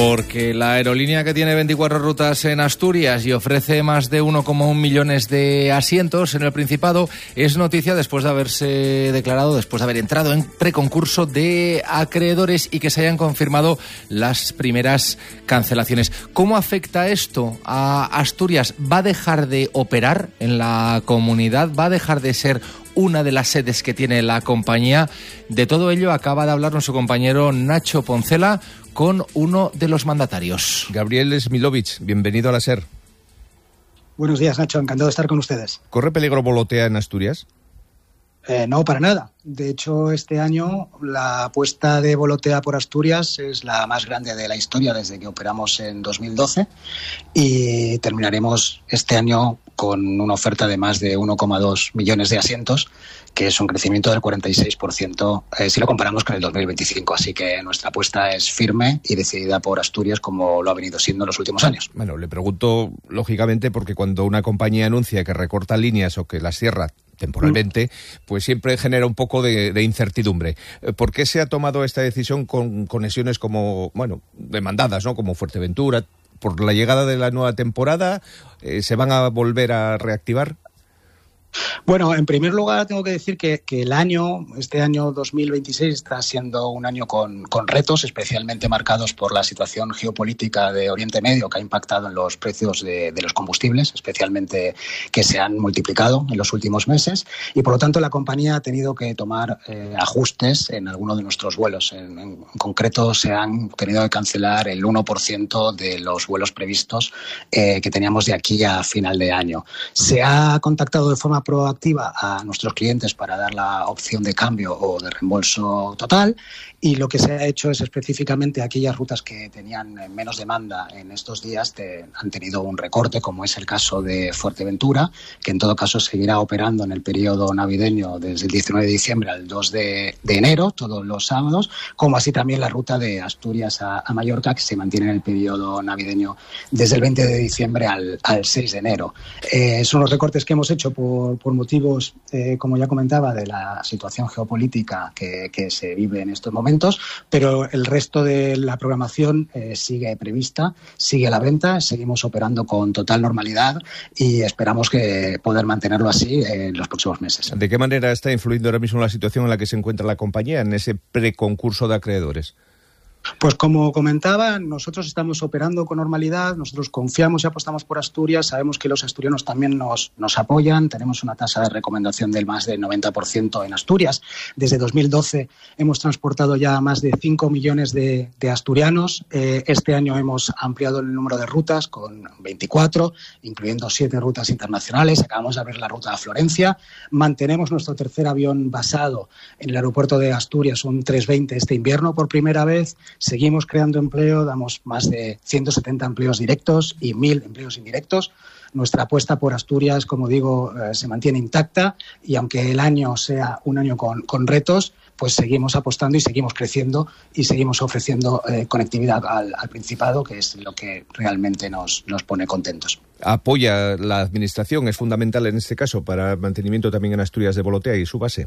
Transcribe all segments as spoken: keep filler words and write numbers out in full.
Porque la aerolínea, que tiene veinticuatro rutas en Asturias y ofrece más de uno coma uno millones de asientos en el Principado, es noticia después de haberse declarado, después de haber entrado en preconcurso de acreedores y que se hayan confirmado las primeras cancelaciones. ¿Cómo afecta esto a Asturias? ¿Va a dejar de operar en la comunidad? ¿Va a dejar de ser una de las sedes que tiene la compañía? De todo ello acaba de hablar nuestro compañero Nacho Poncela con uno de los mandatarios. Gabriel Smilovich, bienvenido a la SER. Buenos días, Nacho, encantado de estar con ustedes. ¿Corre peligro Volotea en Asturias? Eh, no, para nada. De hecho, este año la apuesta de Volotea por Asturias es la más grande de la historia desde que operamos en dos mil doce y terminaremos este año con una oferta de más de uno coma dos millones de asientos, que es un crecimiento del cuarenta y seis por ciento eh, si lo comparamos con el dos mil veinticinco. Así que nuestra apuesta es firme y decidida por Asturias, como lo ha venido siendo en los últimos años. Bueno, le pregunto lógicamente porque cuando una compañía anuncia que recorta líneas o que las cierra temporalmente, mm. pues siempre genera un poco de, de incertidumbre. ¿Por qué se ha tomado esta decisión con conexiones como, bueno, demandadas, ¿no?, como Fuerteventura? ¿Por la llegada de la nueva temporada eh, se van a volver a reactivar? Bueno, en primer lugar tengo que decir que, que el año, este año dos mil veintiséis está siendo un año con, con retos, especialmente marcados por la situación geopolítica de Oriente Medio, que ha impactado en los precios de, de los combustibles, especialmente que se han multiplicado en los últimos meses, y por lo tanto la compañía ha tenido que tomar eh, ajustes en algunos de nuestros vuelos. En, en concreto, se han tenido que cancelar el uno por ciento de los vuelos previstos eh, que teníamos de aquí a final de año. Se ha contactado de forma proactiva a nuestros clientes para dar la opción de cambio o de reembolso total, y lo que se ha hecho es específicamente aquellas rutas que tenían menos demanda en estos días te, han tenido un recorte, como es el caso de Fuerteventura, que en todo caso seguirá operando en el periodo navideño desde el diecinueve de diciembre al dos de enero, todos los sábados, como así también la ruta de Asturias a, a Mallorca, que se mantiene en el periodo navideño desde el veinte de diciembre al, al seis de enero. Eh, son los recortes que hemos hecho por por motivos, eh, como ya comentaba, de la situación geopolítica que, que se vive en estos momentos, pero el resto de la programación eh, sigue prevista, sigue a la venta, seguimos operando con total normalidad y esperamos que poder mantenerlo así en los próximos meses. ¿De qué manera está influyendo ahora mismo la situación en la que se encuentra la compañía en ese preconcurso de acreedores? Pues como comentaba, nosotros estamos operando con normalidad, nosotros confiamos y apostamos por Asturias, sabemos que los asturianos también nos, nos apoyan, tenemos una tasa de recomendación del más del noventa por ciento en Asturias. Desde dos mil doce hemos transportado ya más de cinco millones de, de asturianos. Eh, este año hemos ampliado el número de rutas con veinticuatro, incluyendo siete rutas internacionales. Acabamos de abrir la ruta a Florencia. Mantenemos nuestro tercer avión basado en el aeropuerto de Asturias, un trescientos veinte este invierno por primera vez. Seguimos creando empleo, damos más de ciento setenta empleos directos y mil empleos indirectos. Nuestra apuesta por Asturias, como digo, eh, se mantiene intacta y aunque el año sea un año con, con retos, pues seguimos apostando y seguimos creciendo y seguimos ofreciendo eh, conectividad al, al Principado, que es lo que realmente nos, nos pone contentos. ¿Apoya la Administración? ¿Es fundamental en este caso para el mantenimiento también en Asturias de Volotea y su base?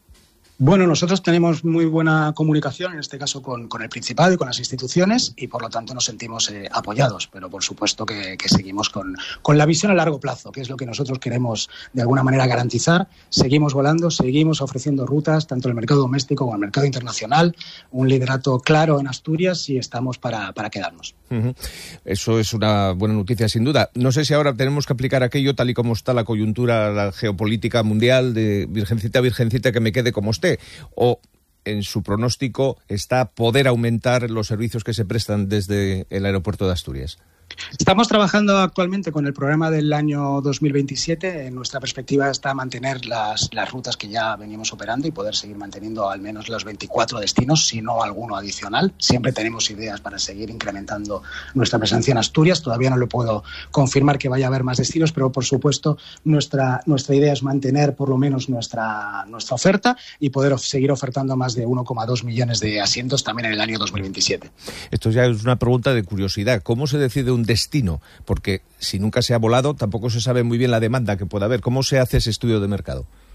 Bueno, nosotros tenemos muy buena comunicación, en este caso con, con el Principado y con las instituciones, y por lo tanto nos sentimos eh, apoyados, pero por supuesto que, que seguimos con, con la visión a largo plazo, que es lo que nosotros queremos de alguna manera garantizar. Seguimos volando, seguimos ofreciendo rutas, tanto en el mercado doméstico como en el mercado internacional, un liderato claro en Asturias y estamos para, para quedarnos. Uh-huh. Eso es una buena noticia, sin duda. No sé si ahora tenemos que aplicar aquello tal y como está la coyuntura, la geopolítica mundial, de virgencita, virgencita, que me quede como esté, o en su pronóstico está poder aumentar los servicios que se prestan desde el aeropuerto de Asturias. Estamos trabajando actualmente con el programa del año dos mil veintisiete. En nuestra perspectiva está mantener las, las rutas que ya venimos operando y poder seguir manteniendo al menos los veinticuatro destinos, si no alguno adicional. Siempre tenemos ideas para seguir incrementando nuestra presencia en Asturias. Todavía no lo puedo confirmar que vaya a haber más destinos, pero por supuesto nuestra, nuestra idea es mantener por lo menos nuestra, nuestra oferta y poder of- seguir ofertando más de uno coma dos millones de asientos también en el año dos mil veintisiete. Esto ya es una pregunta de curiosidad. ¿Cómo se decide un destino? Porque si nunca se ha volado, tampoco se sabe muy bien la demanda que pueda haber. ¿Cómo se hace ese estudio de mercado?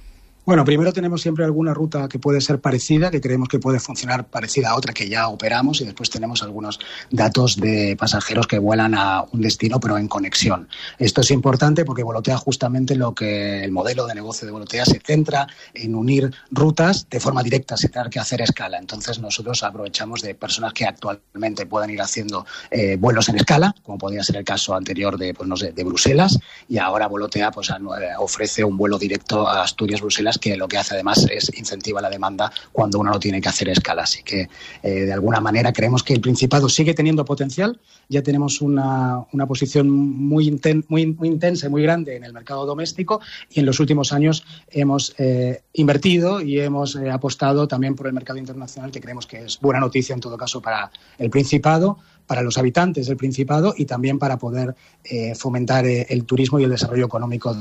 Bueno, primero tenemos siempre alguna ruta que puede ser parecida, que creemos que puede funcionar parecida a otra que ya operamos, y después tenemos algunos datos de pasajeros que vuelan a un destino pero en conexión. Esto es importante porque Volotea, justamente lo que el modelo de negocio de Volotea se centra en unir rutas de forma directa sin tener que hacer escala. Entonces nosotros aprovechamos de personas que actualmente puedan ir haciendo eh, vuelos en escala, como podría ser el caso anterior de, pues, no sé, de Bruselas, y ahora Volotea pues, ofrece un vuelo directo a Asturias-Bruselas, que lo que hace además es incentivar la demanda cuando uno no tiene que hacer escala. Así que eh, de alguna manera creemos que el Principado sigue teniendo potencial. Ya tenemos una, una posición muy, inten, muy, muy intensa y muy grande en el mercado doméstico, y en los últimos años hemos eh, invertido y hemos eh, apostado también por el mercado internacional, que creemos que es buena noticia en todo caso para el Principado, para los habitantes del Principado y también para poder eh, fomentar eh, el turismo y el desarrollo económico.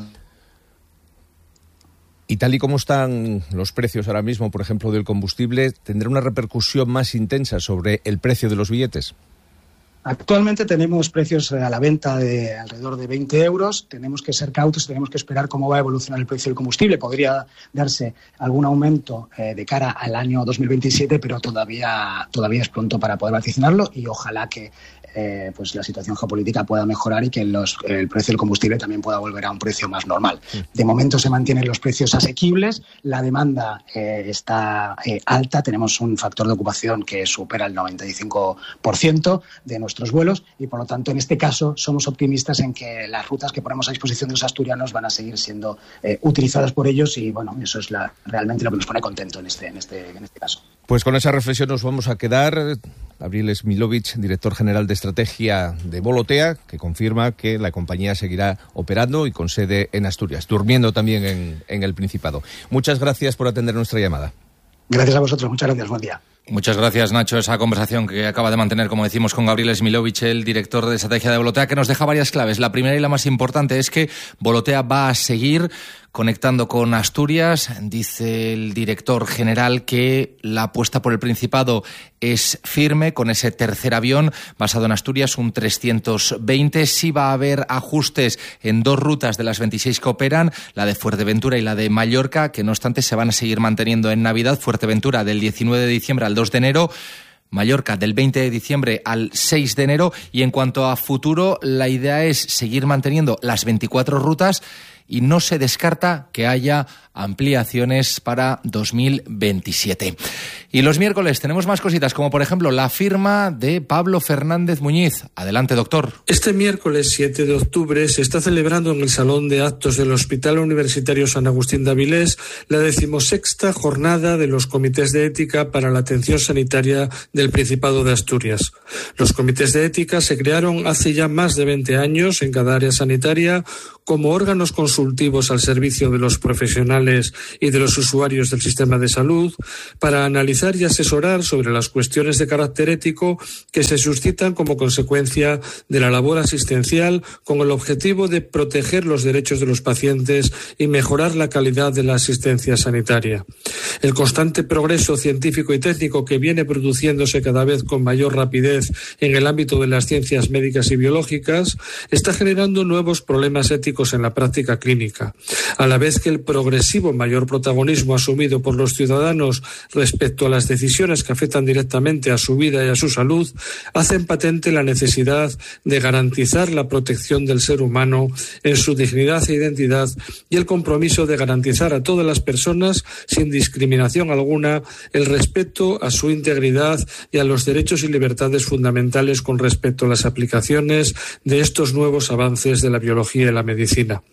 Y tal y como están los precios ahora mismo, por ejemplo, del combustible, ¿tendrá una repercusión más intensa sobre el precio de los billetes? Actualmente tenemos precios a la venta de alrededor de veinte euros. Tenemos que ser cautos, tenemos que esperar cómo va a evolucionar el precio del combustible. Podría darse algún aumento eh, de cara al año dos mil veintisiete, pero todavía, todavía es pronto para poder vaticinarlo, y ojalá que eh, pues la situación geopolítica pueda mejorar y que los, el precio del combustible también pueda volver a un precio más normal. De momento se mantienen los precios asequibles, la demanda eh, está eh, alta, tenemos un factor de ocupación que supera el noventa y cinco por ciento de nuestros vuelos, y por lo tanto en este caso somos optimistas en que las rutas que ponemos a disposición de los asturianos van a seguir siendo eh, utilizadas por ellos, y bueno, eso es la, realmente lo que nos pone contento en este, en este, en este caso. Pues con esa reflexión nos vamos a quedar. Gabriel Smilovic, director general de estrategia de Volotea, que confirma que la compañía seguirá operando y con sede en Asturias, durmiendo también en, en el Principado. Muchas gracias por atender nuestra llamada. Gracias a vosotros, muchas gracias, buen día. Muchas gracias, Nacho. Esa conversación que acaba de mantener, como decimos, con Gabriel Smilovic, el director de estrategia de Volotea, que nos deja varias claves. La primera y la más importante es que Volotea va a seguir conectando con Asturias. Dice el director general que la apuesta por el Principado es firme con ese tercer avión basado en Asturias, un trescientos veinte. Sí va a haber ajustes en dos rutas de las veintiséis que operan, la de Fuerteventura y la de Mallorca, que no obstante se van a seguir manteniendo en Navidad. Fuerteventura del diecinueve de diciembre al dos de enero. Mallorca del veinte de diciembre al seis de enero. Y en cuanto a futuro, la idea es seguir manteniendo las veinticuatro rutas y no se descarta que haya ampliaciones para dos mil veintisiete. Y los miércoles tenemos más cositas, como por ejemplo la firma de Pablo Fernández Muñiz. Adelante, doctor. Este miércoles siete de octubre se está celebrando en el Salón de Actos del Hospital Universitario San Agustín de Avilés la decimosexta jornada de los comités de ética para la atención sanitaria del Principado de Asturias. Los comités de ética se crearon hace ya más de veinte años en cada área sanitaria como órganos consultivos al servicio de los profesionales y de los usuarios del sistema de salud para analizar y asesorar sobre las cuestiones de carácter ético que se suscitan como consecuencia de la labor asistencial, con el objetivo de proteger los derechos de los pacientes y mejorar la calidad de la asistencia sanitaria. El constante progreso científico y técnico que viene produciéndose cada vez con mayor rapidez en el ámbito de las ciencias médicas y biológicas está generando nuevos problemas éticos en la práctica clínica, a la vez que el progresivo mayor protagonismo asumido por los ciudadanos respecto a las decisiones que afectan directamente a su vida y a su salud hacen patente la necesidad de garantizar la protección del ser humano en su dignidad e identidad y el compromiso de garantizar a todas las personas, sin discriminación alguna, el respeto a su integridad y a los derechos y libertades fundamentales con respecto a las aplicaciones de estos nuevos avances de la biología y la medicina.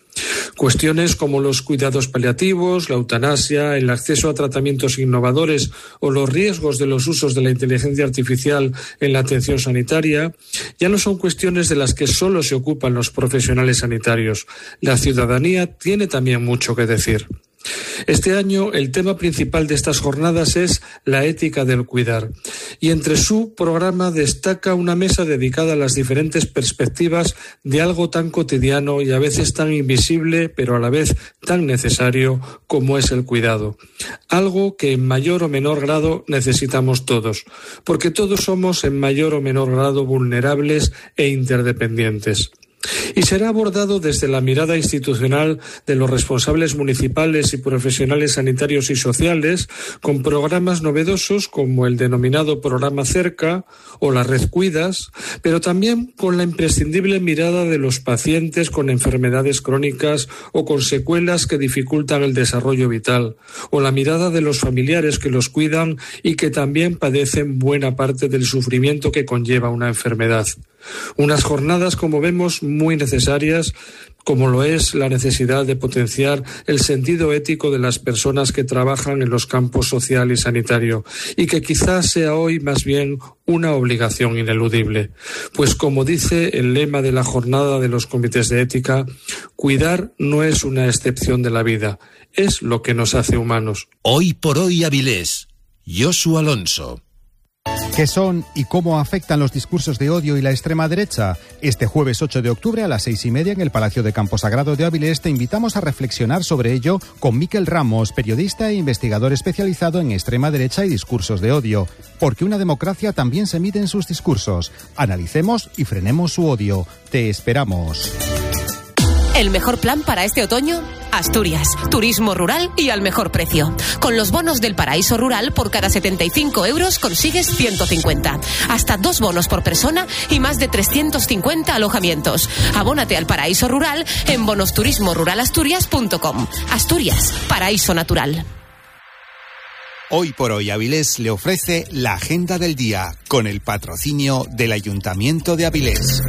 Cuestiones como los cuidados paliativos, la eutanasia, el acceso a tratamientos innovadores o los riesgos de los usos de la inteligencia artificial en la atención sanitaria ya no son cuestiones de las que solo se ocupan los profesionales sanitarios. La ciudadanía tiene también mucho que decir. Este año el tema principal de estas jornadas es la ética del cuidar, y entre su programa destaca una mesa dedicada a las diferentes perspectivas de algo tan cotidiano y a veces tan invisible, pero a la vez tan necesario como es el cuidado. Algo que en mayor o menor grado necesitamos todos, porque todos somos en mayor o menor grado vulnerables e interdependientes. Y será abordado desde la mirada institucional de los responsables municipales y profesionales sanitarios y sociales, con programas novedosos como el denominado Programa Cerca o la Red Cuidas, pero también con la imprescindible mirada de los pacientes con enfermedades crónicas o con secuelas que dificultan el desarrollo vital, o la mirada de los familiares que los cuidan y que también padecen buena parte del sufrimiento que conlleva una enfermedad. Unas jornadas, como vemos, muy necesarias, como lo es la necesidad de potenciar el sentido ético de las personas que trabajan en los campos social y sanitario, y que quizás sea hoy más bien una obligación ineludible. Pues como dice el lema de la jornada de los comités de ética, cuidar no es una excepción de la vida, es lo que nos hace humanos. Hoy por hoy Avilés, Josu Alonso. ¿Qué son y cómo afectan los discursos de odio y la extrema derecha? Este jueves ocho de octubre a las seis y media en el Palacio de Camposagrado de Avilés te invitamos a reflexionar sobre ello con Miquel Ramos, periodista e investigador especializado en extrema derecha y discursos de odio. Porque una democracia también se mide en sus discursos. Analicemos y frenemos su odio. Te esperamos. ¿El mejor plan para este otoño? Asturias, turismo rural y al mejor precio. Con los bonos del Paraíso Rural, por cada setenta y cinco euros consigues ciento cincuenta. Hasta dos bonos por persona y más de trescientos cincuenta alojamientos. Abónate al Paraíso Rural en bonos turismo rural asturias punto com. Asturias, paraíso natural. Hoy por hoy Avilés le ofrece la agenda del día con el patrocinio del Ayuntamiento de Avilés.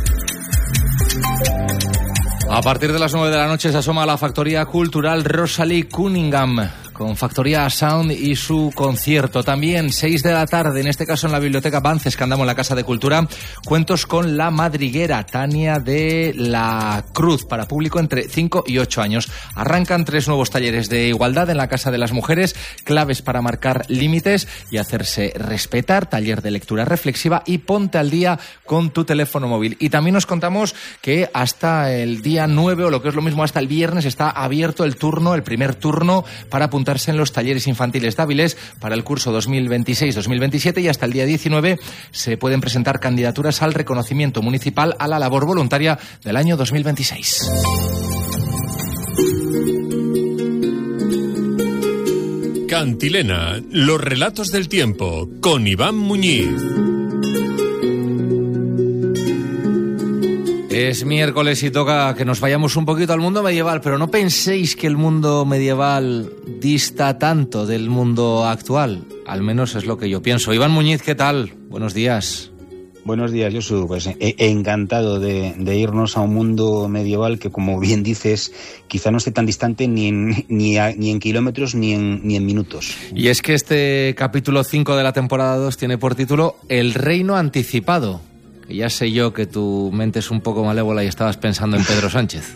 A partir de las nueve de la noche se asoma a la Factoría Cultural Rosalie Cunningham, con Factoría Sound y su concierto. También seis de la tarde, en este caso en la Biblioteca Bances, que andamos en la Casa de Cultura, cuentos con La Madriguera, Tania de la Cruz, para público entre cinco y ocho años. Arrancan tres nuevos talleres de igualdad en la Casa de las Mujeres, claves para marcar límites y hacerse respetar, taller de lectura reflexiva y ponte al día con tu teléfono móvil. Y también nos contamos que hasta el día nueve, o lo que es lo mismo, hasta el viernes, está abierto el turno, el primer turno, para apuntar en los talleres infantiles de Avilés para el curso dos mil veintiséis dos mil veintisiete, y hasta el día diecinueve se pueden presentar candidaturas al reconocimiento municipal a la labor voluntaria del año dos mil veintiséis. Cantilena, los relatos del tiempo, con Iván Muñiz. Es miércoles y toca que nos vayamos un poquito al mundo medieval, pero no penséis que el mundo medieval dista tanto del mundo actual. Al menos es lo que yo pienso. Iván Muñiz, ¿qué tal? Buenos días. Buenos días, Josu. Pues eh, encantado de, de irnos a un mundo medieval que, como bien dices, quizá no esté tan distante ni en, ni, a, ni en kilómetros ni en, ni en minutos. Y es que este capítulo cinco de la temporada dos tiene por título El Reino Anticipado. Ya sé yo que tu mente es un poco malévola y estabas pensando en Pedro Sánchez.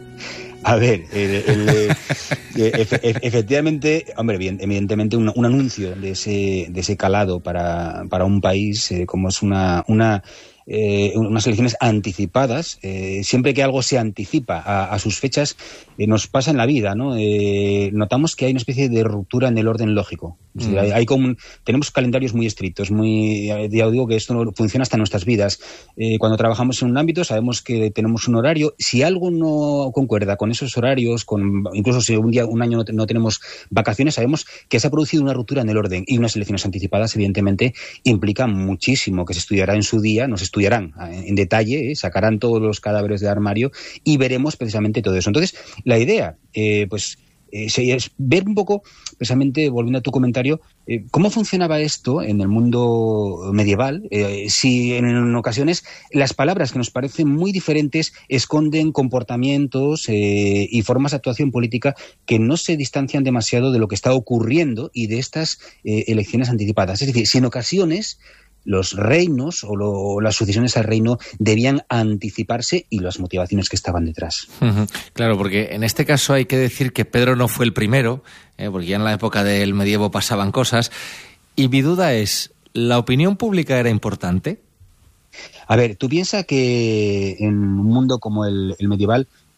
A ver, el, el, el, efe, efectivamente, hombre, bien, evidentemente un, un anuncio de ese, de ese calado para, para un país, eh, como es una... una Eh, unas elecciones anticipadas. Eh, siempre que algo se anticipa a, a sus fechas, eh, nos pasa en la vida, ¿no? Eh, notamos que hay una especie de ruptura en el orden lógico. Mm. O sea, hay, hay como un, tenemos calendarios muy estrictos, muy, ya digo que esto no funciona hasta en nuestras vidas. Eh, cuando trabajamos en un ámbito sabemos que tenemos un horario. Si algo no concuerda con esos horarios, con, incluso si un día, un año no, no tenemos vacaciones, sabemos que se ha producido una ruptura en el orden, y unas elecciones anticipadas evidentemente implican muchísimo, que se estudiará en su día, nos estudiarán en detalle, ¿eh? Sacarán todos los cadáveres de armario y veremos precisamente todo eso. Entonces, la idea, eh, pues, eh, es ver un poco, precisamente, volviendo a tu comentario, eh, cómo funcionaba esto en el mundo medieval, eh, si en ocasiones las palabras que nos parecen muy diferentes esconden comportamientos eh, y formas de actuación política que no se distancian demasiado de lo que está ocurriendo y de estas eh, elecciones anticipadas. Es decir, si en ocasiones los reinos o, lo, o las sucesiones al reino debían anticiparse, y las motivaciones que estaban detrás. Uh-huh. Claro, porque en este caso hay que decir que Pedro no fue el primero, eh, porque ya en la época del medievo pasaban cosas, y mi duda es, ¿la opinión pública era importante? A ver, tú piensas que en un mundo como el, el medieval,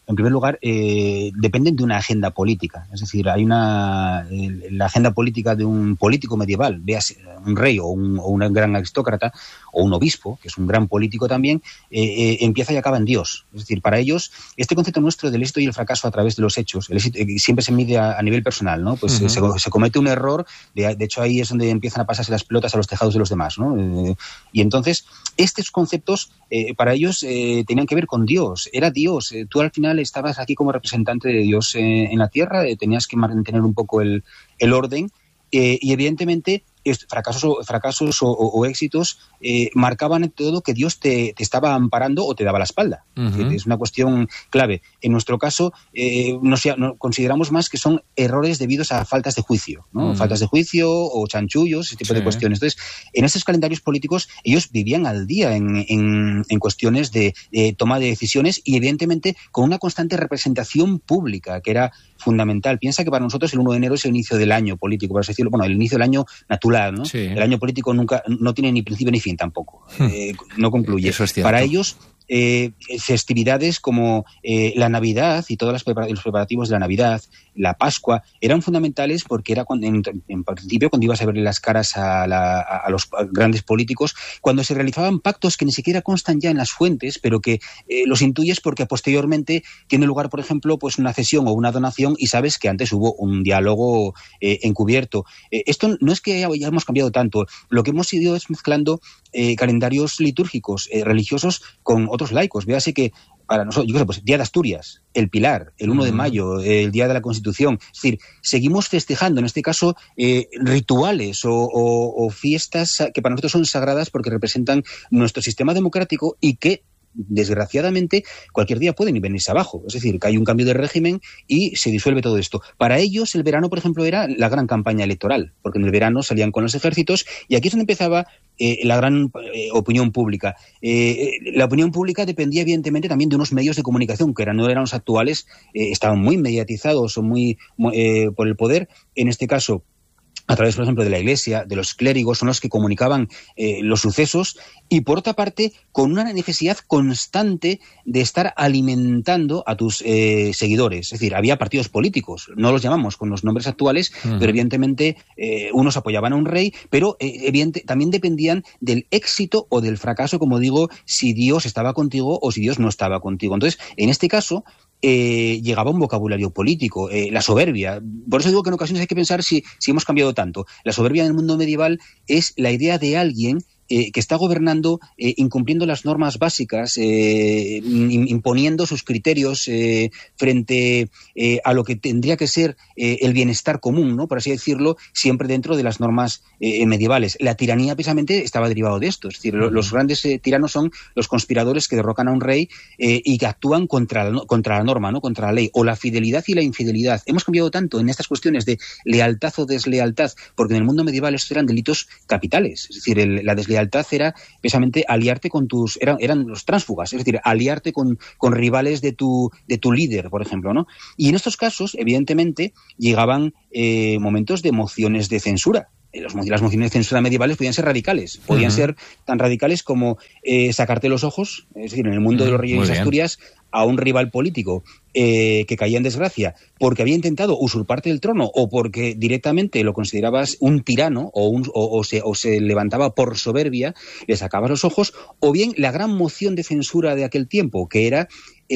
en primer lugar, eh, dependen de una agenda política. Es decir, hay una eh, la agenda política de un político medieval, veas un rey o un, o un gran aristócrata o un obispo, que es un gran político también, eh, eh, empieza y acaba en Dios. Es decir, para ellos, este concepto nuestro del éxito y el fracaso a través de los hechos, el éxito, eh, siempre se mide a, a nivel personal, ¿no? Pues uh-huh. eh, se, se comete un error, de, de hecho ahí es donde empiezan a pasarse las pelotas a los tejados de los demás, ¿no? Eh, y entonces, estos conceptos eh, para ellos eh, tenían que ver con Dios. Era Dios. Eh, tú al final estabas aquí como representante de Dios eh, en la tierra, eh, tenías que mantener un poco el, el orden eh, y evidentemente fracasos o, fracasos o, o, o éxitos eh, marcaban en todo que Dios te, te estaba amparando o te daba la espalda. Uh-huh. Es una cuestión clave. En nuestro caso, eh, no sea, no, consideramos más que son errores debidos a faltas de juicio, ¿no? Uh-huh. Faltas de juicio o chanchullos, ese tipo sí. de cuestiones. Entonces, en estos calendarios políticos, ellos vivían al día en, en, en cuestiones de, de toma de decisiones y, evidentemente, con una constante representación pública, que era fundamental. Piensa que para nosotros el uno de enero es el inicio del año político, por así decirlo, bueno, el inicio del año natural, ¿no? Sí. El año político nunca no tiene ni principio ni fin tampoco, eh, no concluye. Eso es cierto. Para ellos, eh, festividades como eh, la Navidad y todos los preparativos de la Navidad, la Pascua, eran fundamentales porque era cuando, en, en principio cuando ibas a verle las caras a, la, a los grandes políticos, cuando se realizaban pactos que ni siquiera constan ya en las fuentes, pero que eh, los intuyes porque posteriormente tiene lugar, por ejemplo, pues una cesión o una donación y sabes que antes hubo un diálogo eh, encubierto. Eh, esto no es que ya, ya hemos cambiado tanto, lo que hemos ido es mezclando eh, calendarios litúrgicos, eh, religiosos con otros laicos. Véase que para nosotros, yo creo, pues Día de Asturias, el Pilar, el uno de mayo, el Día de la Constitución. Es decir, seguimos festejando, en este caso, eh, rituales o, o, o fiestas que para nosotros son sagradas porque representan nuestro sistema democrático y que, desgraciadamente, cualquier día pueden venirse abajo. Es decir, que hay un cambio de régimen y se disuelve todo esto. Para ellos, el verano, por ejemplo, era la gran campaña electoral, porque en el verano salían con los ejércitos y aquí es donde empezaba eh, la gran eh, opinión pública. Eh, la opinión pública dependía, evidentemente, también de unos medios de comunicación que eran, no eran los actuales, eh, estaban muy mediatizados o muy eh, por el poder. En este caso, a través, por ejemplo, de la Iglesia, de los clérigos, son los que comunicaban eh, los sucesos y, por otra parte, con una necesidad constante de estar alimentando a tus eh, seguidores. Es decir, había partidos políticos, no los llamamos con los nombres actuales, uh-huh. pero evidentemente eh, unos apoyaban a un rey, pero eh, evidente, también dependían del éxito o del fracaso, como digo, si Dios estaba contigo o si Dios no estaba contigo. Entonces, en este caso, Eh, llegaba un vocabulario político, eh, la soberbia. Por eso digo que en ocasiones hay que pensar si, si hemos cambiado tanto. La soberbia en el mundo medieval es la idea de alguien eh, que está gobernando eh, incumpliendo las normas básicas, eh, imponiendo sus criterios eh, frente eh, a lo que tendría que ser eh, el bienestar común, ¿no? Por así decirlo, siempre dentro de las normas eh, medievales. La tiranía precisamente estaba derivado de esto. Es decir, uh-huh. los grandes eh, tiranos son los conspiradores que derrocan a un rey eh, y que actúan contra la, contra la norma, ¿no? Contra la ley. O la fidelidad y la infidelidad. Hemos cambiado tanto en estas cuestiones de lealtad o deslealtad, porque en el mundo medieval estos eran delitos capitales. Es decir, el, la deslealtad era precisamente aliarte con tus, eran, eran los tránsfugas, es decir, aliarte con, con rivales de tu, de tu líder, por ejemplo, ¿no? Y en estos casos, evidentemente, llegaban eh, momentos de mociones de censura. Las mociones de censura medievales podían ser radicales, podían uh-huh. ser tan radicales como eh, sacarte los ojos, es decir, en el mundo uh-huh. de los reyes de Asturias, a un rival político eh, que caía en desgracia porque había intentado usurparte el trono o porque directamente lo considerabas un tirano o, un, o, o, se, o se levantaba por soberbia, le sacabas los ojos, o bien la gran moción de censura de aquel tiempo, que era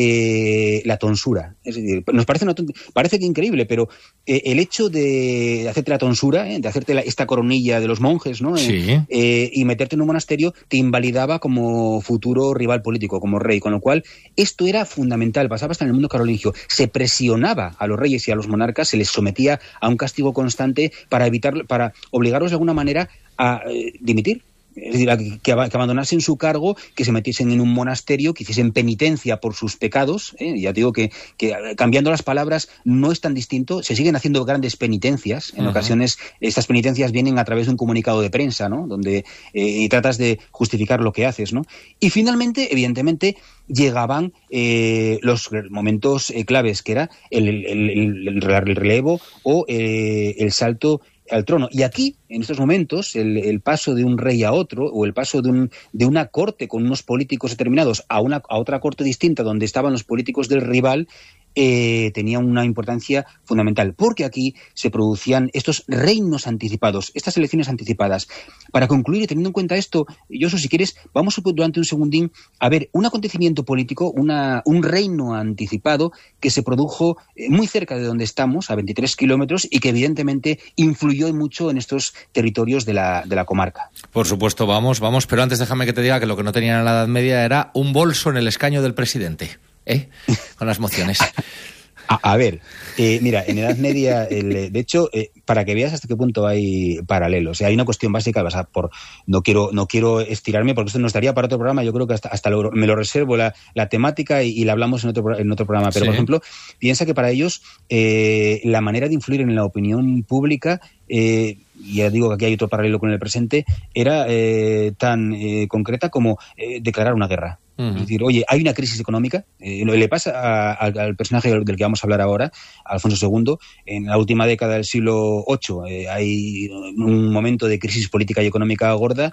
eh, la tonsura. Es decir, nos parece, una, parece que increíble, pero eh, el hecho de hacerte la tonsura, eh, de hacerte la, esta coronilla de los monjes, ¿no? Sí. Eh, eh, y meterte en un monasterio, te invalidaba como futuro rival político, como rey, con lo cual esto era fundamental, pasaba hasta en el mundo carolingio. Se presionaba a los reyes y a los monarcas, se les sometía a un castigo constante para evitar, para obligarlos de alguna manera a eh, dimitir. Es decir, que, que abandonasen su cargo, que se metiesen en un monasterio, que hiciesen penitencia por sus pecados. ¿eh? Ya te digo que, que cambiando las palabras no es tan distinto. Se siguen haciendo grandes penitencias. En uh-huh. ocasiones estas penitencias vienen a través de un comunicado de prensa, ¿no? Donde eh, tratas de justificar lo que haces, ¿no? Y finalmente, evidentemente, llegaban eh, los momentos eh, claves, que era el, el, el, el relevo o eh, el salto al trono. Y aquí, en estos momentos, el, el paso de un rey a otro, o el paso de, un, de una corte con unos políticos determinados a, una, a otra corte distinta donde estaban los políticos del rival, Eh, tenía una importancia fundamental, porque aquí se producían estos reinos anticipados, estas elecciones anticipadas. Para concluir, y teniendo en cuenta esto, Josu, si quieres, vamos durante un segundín a ver un acontecimiento político, una, un reino anticipado que se produjo muy cerca de donde estamos, a veintitrés kilómetros, y que evidentemente influyó mucho en estos territorios de la, de la comarca. Por supuesto, vamos, vamos, pero antes déjame que te diga que lo que no tenían en la Edad Media era un bolso en el escaño del presidente. ¿Eh? Con las mociones. A, a ver, eh, mira, en Edad Media, el, de hecho, eh, para que veas hasta qué punto hay paralelos, o sea, hay una cuestión básica, o sea, por, no quiero no quiero estirarme porque esto no estaría para otro programa, yo creo que hasta, hasta lo, me lo reservo la, la temática y, y la hablamos en otro, en otro programa, pero sí. Por ejemplo, piensa que para ellos eh, la manera de influir en la opinión pública, eh, ya digo que aquí hay otro paralelo con el presente, era eh, tan eh, concreta como eh, declarar una guerra. Uh-huh. Es decir, oye, hay una crisis económica, eh, le pasa a, a, al personaje del que vamos a hablar ahora, Alfonso segundo, en la última década del siglo ocho, eh, hay un momento de crisis política y económica gorda,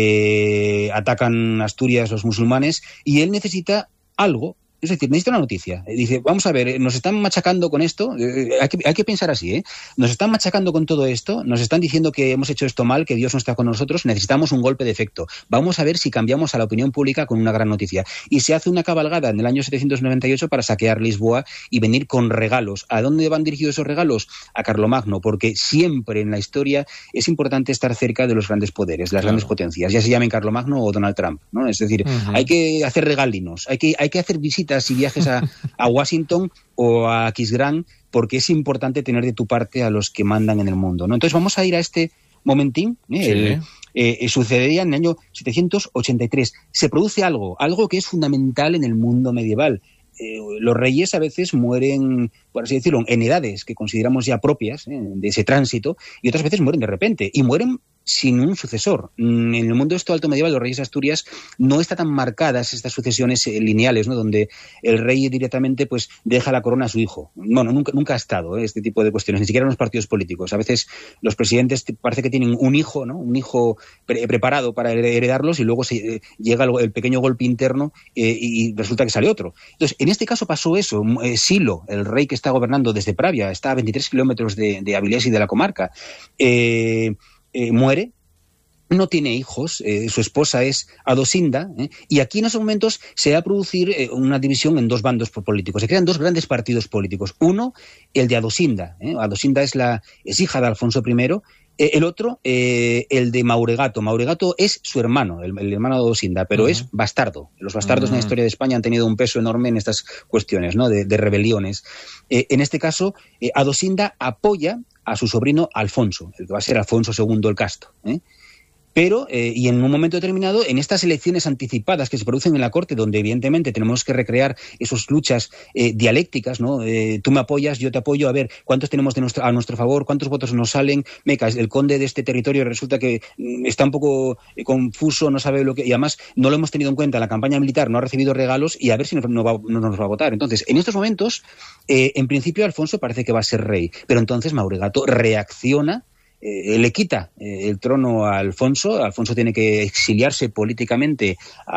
eh, atacan Asturias los musulmanes y él necesita algo. Es decir, necesita una noticia. Dice, vamos a ver, nos están machacando con esto, eh, hay, que, hay que pensar así, ¿eh? Nos están machacando con todo esto, nos están diciendo que hemos hecho esto mal, que Dios no está con nosotros, necesitamos un golpe de efecto. Vamos a ver si cambiamos a la opinión pública con una gran noticia. Y se hace una cabalgada en el año setecientos noventa y ocho para saquear Lisboa y venir con regalos. ¿A dónde van dirigidos esos regalos? A Carlomagno, porque siempre en la historia es importante estar cerca de los grandes poderes, las claro. grandes potencias, ya se llamen Carlomagno o Donald Trump, ¿no? Es decir, uh-huh. hay que hacer regalinos, hay que, hay que hacer visitas y viajes a, a Washington o a Aquisgrán, porque es importante tener de tu parte a los que mandan en el mundo, ¿no? Entonces vamos a ir a este momentín, ¿eh? Sí. El, eh, sucedería en el año setecientos ochenta y tres. Se produce algo, algo que es fundamental en el mundo medieval. Eh, los reyes a veces mueren, por así decirlo, en edades que consideramos ya propias, ¿eh? de ese tránsito, y otras veces mueren de repente, y mueren sin un sucesor. En el mundo esto alto medieval, los reyes de Asturias, no está tan marcadas estas sucesiones lineales, ¿no? Donde el rey directamente pues deja la corona a su hijo. Bueno, nunca, nunca ha estado ¿eh? este tipo de cuestiones, ni siquiera en los partidos políticos. A veces los presidentes parece que tienen un hijo, ¿no? Un hijo pre- preparado para heredarlos y luego se, eh, llega el, el pequeño golpe interno eh, y resulta que sale otro. Entonces, en este caso pasó eso. Eh, Silo, el rey que está gobernando desde Pravia, está a veintitrés kilómetros de, de Avilés y de la comarca, eh, Eh, muere, no tiene hijos, eh, su esposa es Adosinda, ¿eh? Y aquí en esos momentos se va a producir eh, una división en dos bandos políticos. Se crean dos grandes partidos políticos. Uno, el de Adosinda. ¿eh? Adosinda es, la, es hija de Alfonso primero. Eh, el otro, eh, el de Mauregato. Mauregato es su hermano, el, el hermano de Adosinda, pero uh-huh. es bastardo. Los bastardos uh-huh. en la historia de España han tenido un peso enorme en estas cuestiones, ¿no? de, de rebeliones. Eh, en este caso, eh, Adosinda apoya a su sobrino Alfonso, el que va a ser Alfonso segundo el Casto, ¿eh? Pero, eh, y en un momento determinado, en estas elecciones anticipadas que se producen en la corte, donde evidentemente tenemos que recrear esas luchas eh, dialécticas, ¿no? Eh, tú me apoyas, yo te apoyo, a ver, ¿cuántos tenemos de nuestro, a nuestro favor? ¿Cuántos votos nos salen? Meca, el conde de este territorio resulta que mm, está un poco eh, confuso, no sabe lo que... Y además no lo hemos tenido en cuenta, la campaña militar no ha recibido regalos y a ver si no, no, va, no nos va a votar. Entonces, en estos momentos, eh, en principio Alfonso parece que va a ser rey, pero entonces Mauregato reacciona, Eh, le quita eh, el trono a Alfonso. Alfonso tiene que exiliarse políticamente